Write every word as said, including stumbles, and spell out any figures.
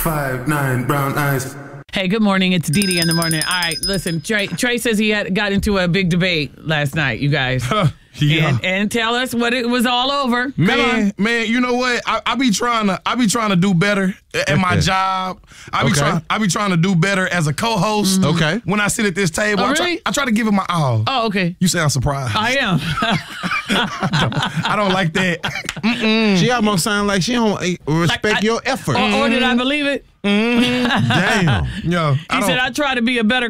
Five, nine, brown eyes. Hey, good morning. It's Dee Dee in the morning. All right, listen, Trey, Trey says he had got into a big debate last night, you guys. Yeah. And, and tell us what it was all over. Man, man, you know what? I, I be trying to, I be trying to do better at my job. I be Okay. trying, I be trying to do better as a co-host. Mm-hmm. Okay. When I sit at this table, Oh, I, try, really? I try to give it my all. Oh, okay. You sound surprised. I am. I don't like that. She almost sound like she don't eh, respect Like, I- your effort. Or, or did I believe it? Damn. Yo, He I don't, said, I try to be a better